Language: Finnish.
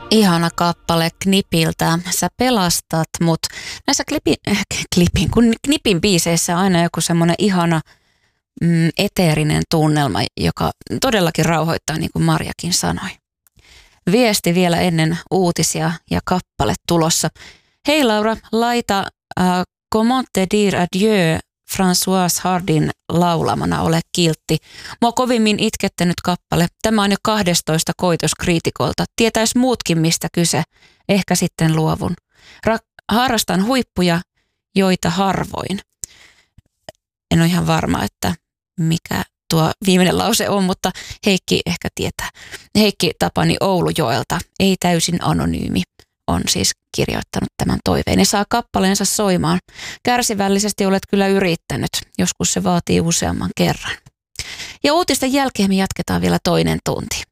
Ihana kappale Knipiltä. Sä pelastat mut. Näissä Knipin biiseissä on aina joku semmoinen ihana eteerinen tunnelma, joka todellakin rauhoittaa, niin kuin Marjakin sanoi. Viesti vielä ennen uutisia ja kappale tulossa. Hei Laura, laita Comment te dire adieu Françoise Hardin laulamana Ole kiltti. Mua kovimmin itkettänyt kappale. Tämä on jo 12 koitos kriitikolta. Tietäis muutkin mistä kyse. Ehkä sitten luovun. Harrastan huippuja, joita harvoin. En ole ihan varma, että mikä tuo viimeinen lause on, mutta Heikki ehkä tietää. Heikki Tapani Oulujoelta, ei täysin anonyymi, on siis kirjoittanut tämän toiveen ja saa kappaleensa soimaan. Kärsivällisesti olet kyllä yrittänyt, joskus se vaatii useamman kerran. Ja uutisten jälkeen me jatketaan vielä toinen tunti.